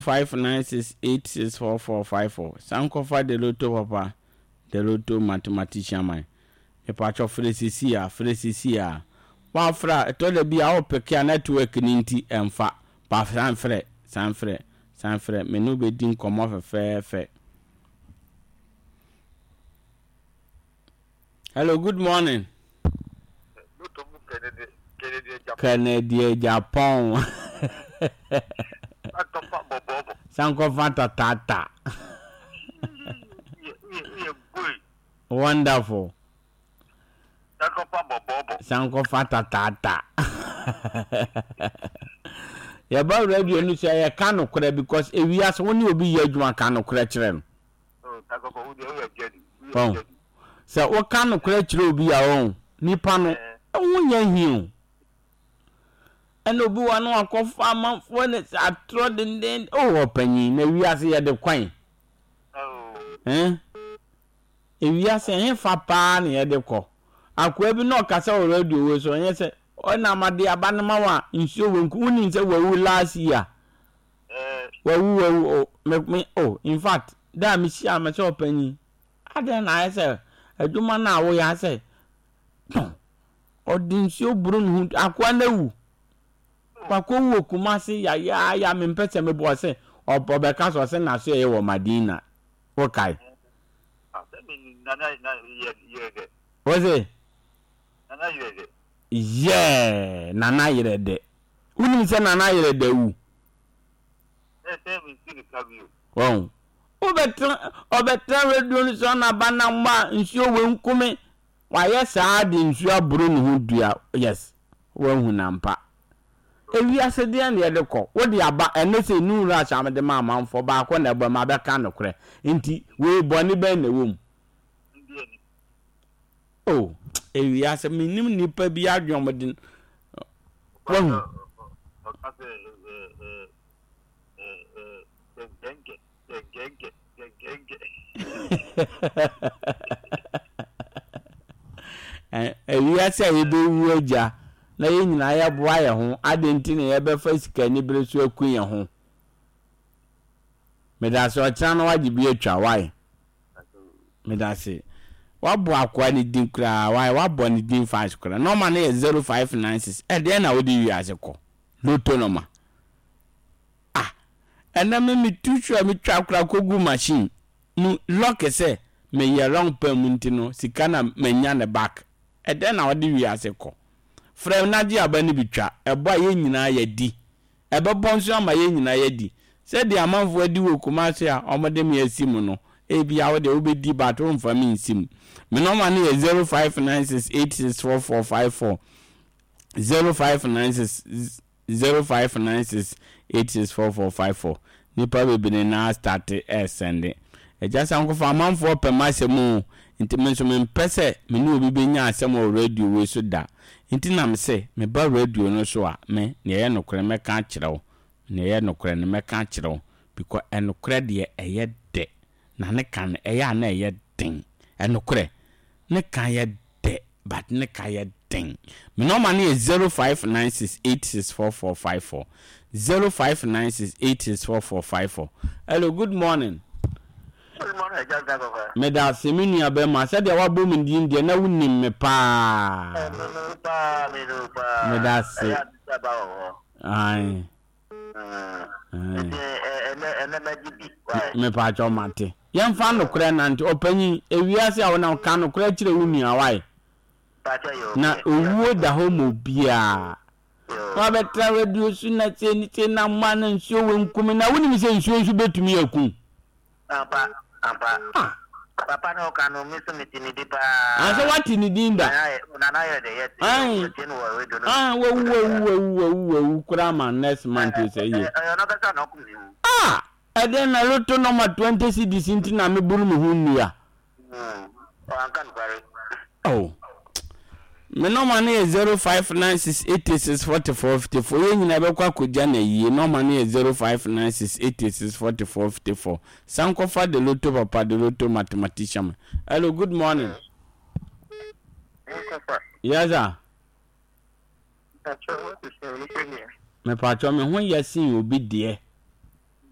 0596864454. Sankofa de Loto papa. The Loto mathematician man. E pacho Fresisia. Wa fra to le bia o peke network ni nti emfa. Pa sanfre. Me no be din komo fe. Hello, good morning. Kennedy Japan. Sankofa tata. Wonderful. Sankofa tata. Ya ba radio no say ya ka no kra because ewiase woni obi ye adwuma ka no kra kire no. Sankofa wo de o ya jadi. Se wo ka no kra kire obi ya won nipa no wonya hiu. And obi wa no akofa amanfo ne atro den opanyin na wiase ye de kwan. Ewiase he fa pa na ye de ko. Akwa bi no kasa o radio we so yen se ona amade abanema wa nsuo wenku uni nse wawu last year. Wawu in fact da mi si am se opanyin. Aden na ye se aduma na wo ya se. Odinsuo burun hu akwa na wu. Kwako wo kumasi ya me mpese me bo se obeka so se na so ye wo Madina. Okay. Was it? Yeah, Nana Yerede. Who say Nana Yerede? Wow. Obetra radio so na banamba nsuo wenkume. Wa yes adi nsuo burun hu dua. Yes. Wen hu nampa. Ewi asede an ye de ko wo de aba ene se nu ra cha me de ma manfo ba ko na egba ma be ka no kre nti we boni be na wom oh ewi ase minim nipa bi adwom din wo ewi ase e be wu aja na ye nyina ya boa ye ho adenti na ye be fa sika ni bere so akun ye ho medase o kira na waji bi atwa wai medase wabo akwa ni din kra wai wabo ni din fast kra normal na 0596 e de na wodi wi ase ko loto normal ena me tuchwa me twa kra kogu machine nu lock se me ye long permanent no sika na manya ne back e de na wodi wi ase ko frem na ji abani bitwa ebo ye nyina ya di ebe bonso ama ye nyina ya di se de amanfo adi wo kumase a omode me asim no ebia wo de obedi bato mfa me nsim me no ma ne 0596864454 0596864454 nipa bebene na start send eja sanko fa amanfo pemase mu nti menso me mpese me ne obi benya asem o radio we so da nti na me se me ba radio no so a me ne ye nokre me ka kirewo ne ye nokre ne me ka kirewo because enokre de eye de na ne kan eye na eye den enokre ne kan ye de but ne kan ye den me no ma ne 0596864454 0596864454 hello good morning. Meda semini abema said ya wabo mindi ndie na wunim me pa meda se ai me pa cho mate yemfa no kra nante opanyi ewiase a wona ka no kra kire wuni awai na owuo da homo bia wa betra radio su na teni na man nsuo wenkumi na wunim se nsuo betumi yakun Papa no kanu miso mitini dipa. Asa wati ni dinda. Nana ye de yet. Wo kurama next month say ye. Eden na loto number 20 cedis inti na me buru me hunu ya. Ankan kware. Oh. Me no money 0596864454 ye nyina be kwa koja na yie no money 0596864454 sankofa de loto papa de loto mathematician. Hello good morning. Yes sir. Me pacho me ho yasin obi de